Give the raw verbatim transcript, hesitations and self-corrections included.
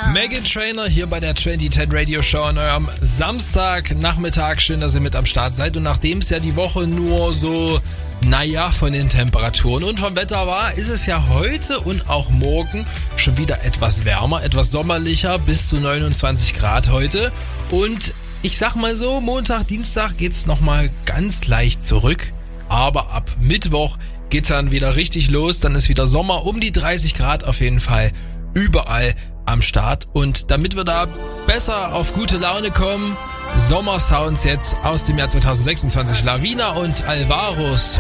Meghan Trainor hier bei der zwanzig zehn Radio Show an eurem Samstagnachmittag. Schön, dass ihr mit am Start seid. Und nachdem es ja die Woche nur so, naja, von den Temperaturen und vom Wetter war, ist es ja heute und auch morgen schon wieder etwas wärmer, etwas sommerlicher, bis zu neunundzwanzig Grad heute. Und ich sag mal so, Montag, Dienstag geht's nochmal ganz leicht zurück. Aber ab Mittwoch geht's dann wieder richtig los. Dann ist wieder Sommer, um die dreißig Grad auf jeden Fall überall am Start. Und damit wir da besser auf gute Laune kommen, Sommersounds jetzt aus dem Jahr zwanzig sechsundzwanzig. Lavina und Alvaros.